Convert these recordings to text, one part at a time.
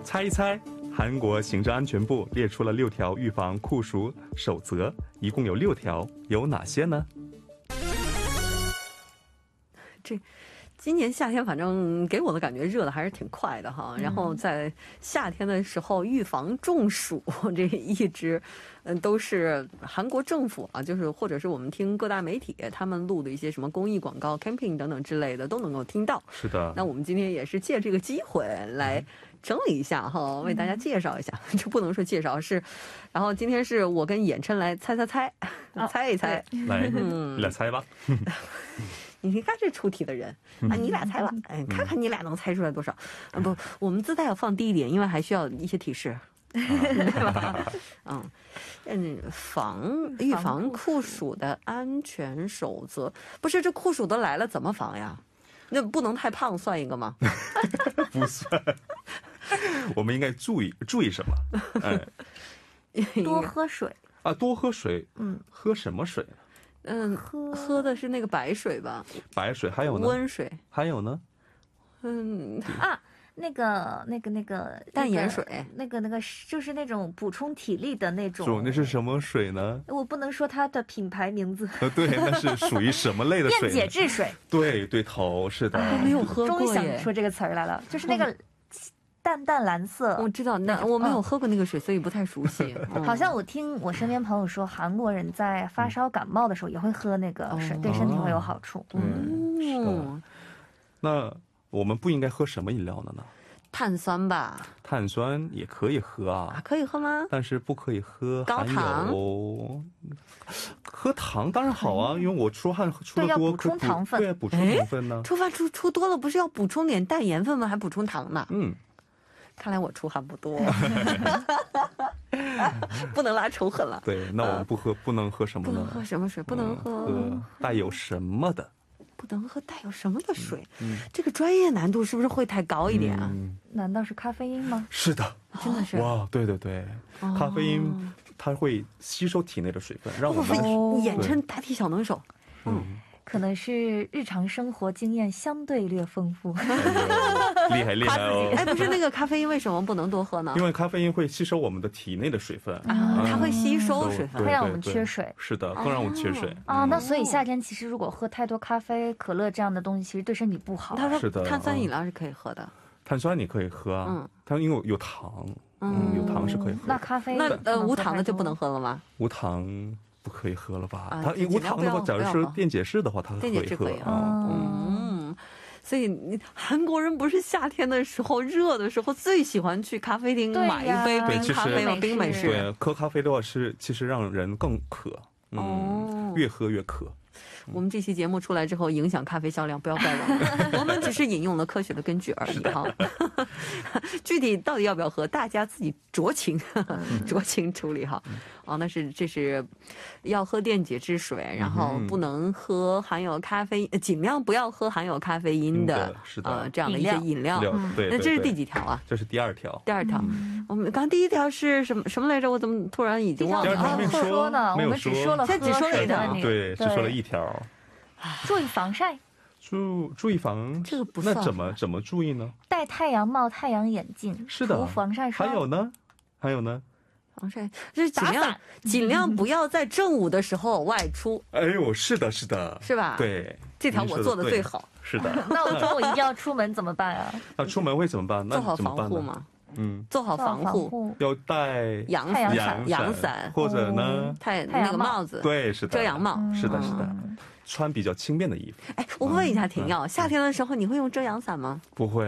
猜一猜，韩国行政安全部列出了6条预防酷暑守则，一共有6条，有哪些呢？ 今年夏天反正给我的感觉热的还是挺快的哈，然后在夏天的时候预防中暑，这一直都是韩国政府啊，就是或者是我们听各大媒体他们录的一些什么公益广告 camping 等等之类的都能够听到。 是的， 那我们今天也是借这个机会来整理一下哈，为大家介绍一下，这不能说介绍是，然后今天是我跟衍琛来猜一猜， 来，你俩猜吧。 你看这出题的人啊，你俩猜吧，看看你俩能猜出来多少。不，我们姿态要放低一点，因为还需要一些提示，对吧？预防酷暑的安全守则，不是这酷暑都来了怎么防呀？那不能太胖，算一个吗？ 不算，我们应该注意什么？ 多喝水啊，多喝水。喝什么水？ 喝的是那个白水吧？ 白水，还有呢？ 温水， 还有呢？ 那个淡盐水， 那个就是那种补充体力的那种。 那是什么水呢？ 我不能说它的品牌名字。 对，那是属于什么类的水？ 电解质水。 对头，是的。 我没有喝过耶。 终于想说这个词儿来了，就是那个淡淡蓝色。 我知道，那我没有喝过那个水，所以不太熟悉。 好像我听我身边朋友说，韩国人在发烧感冒的时候也会喝那个水，对身体会有好处。 那我们不应该喝什么饮料呢？ 碳酸吧， 碳酸也可以喝啊， 可以喝吗？ 但是不可以喝高糖。 喝糖当然好啊，因为我出汗出的多， 要补充糖分。 对，补充糖分呢。 出汗出多了，不是要补充点氮盐分吗？还补充糖呢。看来我出汗不多，不能拉仇恨了。 对，那我们不能喝什么呢？ 不能喝什么水？不能喝带有什么的。 不能喝带有什么的水，这个专业难度是不是会太高一点啊？ 难道是咖啡因吗？ 是的， 真的是哇，对，咖啡因它会吸收体内的水分，让我们衍琛答题小能手。 可能是日常生活经验相对略丰富。 厉害哦！ 不是那个咖啡因为什么不能多喝呢？ 因为咖啡因会吸收我们的体内的水分它会吸收水分， 会让我们缺水。 是的，更让我们缺水那所以夏天其实如果喝太多咖啡、可乐这样的东西，其实对身体不好。 他说碳酸饮料是可以喝的， 碳酸你可以喝啊，它因为有糖，有糖是可以喝。 那咖啡无糖的就不能喝了吗？无糖不可以喝了吧？它无糖的话，假如是电解质的话，它可以喝。 所以韩国人不是夏天的时候热的时候最喜欢去咖啡厅买一杯冰咖啡、冰美式。 对，喝咖啡的话其实让人更渴，越喝越渴。 我们这期节目出来之后影响咖啡销量，不要怪我们，我们只是引用了科学的根据而已哈。具体到底要不要喝，大家自己酌情处理哈。这是要喝电解质水，然后不能喝含有咖啡，尽量不要喝含有咖啡因的这样的一些饮料。那这是第几条啊？ 这是第2条。 我们刚第1条是什么来着？我怎么突然已经忘了？ 说呢？我们只说了， 现在只说了1条， 对，只说了1条。 注意防晒， 注意防这个不算。 那怎么注意呢？ 戴太阳帽、太阳眼镜， 是的， 涂防晒霜。 还有呢？ 防晒就是尽量不要在正午的时候外出。 哎呦，是的，是吧？ 对， 这条我做的最好。 是的。 那我中午一定要出门怎么办啊？ 那出门会怎么办？ 做好防护嘛。做好防护， 要戴阳伞， 或者呢戴那个帽子， 对，是的， 遮阳帽， 是的，穿比较轻便的衣服。 我问一下婷耀，夏天的时候你会用遮阳伞吗？ 不会，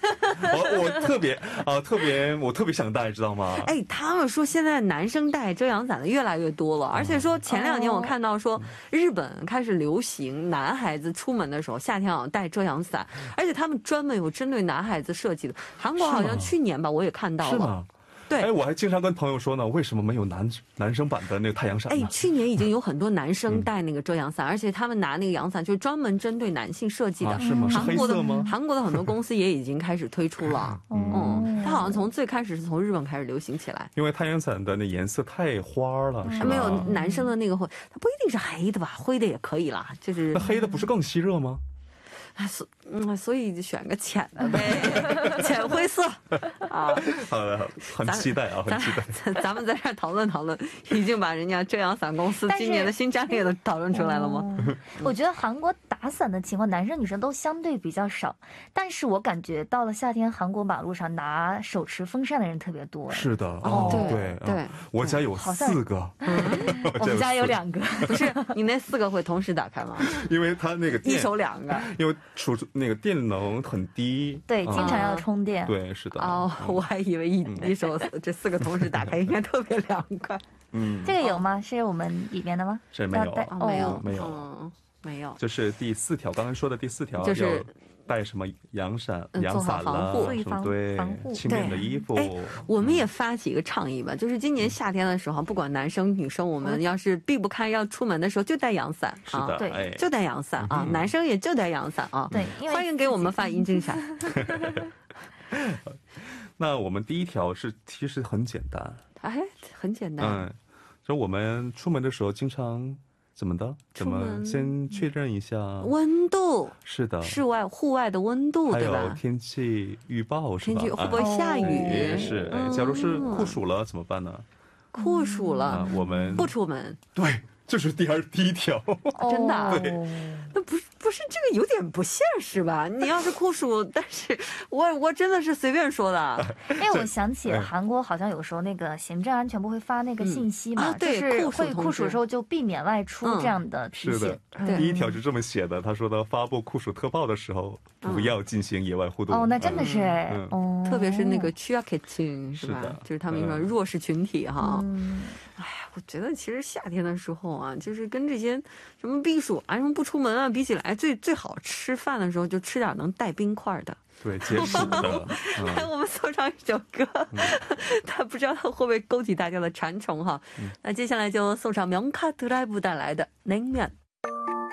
我特别想戴，知道吗？ 他们说现在男生戴遮阳伞的越来越多了，而且说前2年我看到说日本开始流行男孩子出门的时候夏天戴遮阳伞，而且他们专门有针对男孩子设计的。韩国好像去年吧，我也看到了。 是吗？对，我还经常跟朋友说呢，为什么没有男生版的那个太阳伞呢？ 去年已经有很多男生戴那个遮阳伞，而且他们拿那个阳伞就是专门针对男性设计的。 是吗？是黑色吗？ 韩国的很多公司也已经开始推出了。它好像从最开始是从日本开始流行起来。 因为太阳伞的那颜色太花了，是吧？ 没有男生的那个灰，它不一定是黑的吧？灰的也可以啦，就是那黑的不是更吸热吗？ 所以就选个浅的呗，浅灰色。 啊， 好的，很期待啊，很期待。 咱们在这儿讨论讨论，已经把人家遮阳伞公司但是今年的新战略都讨论出来了吗？ 我觉得韩国打伞的情况，男生女生都相对比较少，但是我感觉到了夏天，韩国马路上拿手持风扇的人特别多。 是的， 哦对对， 我家有好像 4个， 我们家有2个。 不是你那4个会同时打开吗？ 因为它那个一电， 手2个。 因为那个电能很低， 对，经常要充电。 对，是的。 哦，我还以为一手这4个同时打开应该特别凉快。 这个有吗？是我们里面的吗？ 这没有要带哦，没有， 没有， 没有。 就是第4条，刚刚说的第4条， 就是要带什么阳伞、阳做好伞防护啦，什么对防护， 轻便的衣服。 哎，我们也发起一个倡议吧，就是今年夏天的时候，不管男生女生，我们要是避不开要出门的时候，就带阳伞啊， 是的， 对哎， 就带阳伞啊，男生也就带阳伞啊。 对，因为欢迎给我们发银针伞。 那我们第1条其实很简单， 哎，很简单。 就我们出门的时候经常怎么的？怎么先确认一下温度？ 是的， 户外的温度， 还有对吧？ 天气预报是吧？ 天气会不会下雨？ 也是，哎，假如是酷暑了怎么办呢？ 酷暑了， 我们不出门。 对，就是第1条。 真的啊对那不是这个有点不现实吧？你要是酷暑，但是我真的是随便说的。 哎，我想起韩国好像有时候那个行政安全部会发那个信息嘛， 对， 就是酷暑酷暑的时候就避免外出这样的提醒。 是的，第1条是这么写的，他说的发布酷暑特报的时候，不要进行野外活动。 哦，那真的是哎，哦， 特别是那个취약계층是吧？ 是的就是他们说弱势群体哈。 嗯， 哎呀，我觉得其实夏天的时候啊，就是跟这些什么避暑啊、什么不出门啊比起来，最好吃饭的时候就吃点能带冰块的。 对，解暑的。 来，我们送上一首歌，他不知道他会不会勾起大家的馋虫哈。那接下来就送上명카드라이브带来的냉면。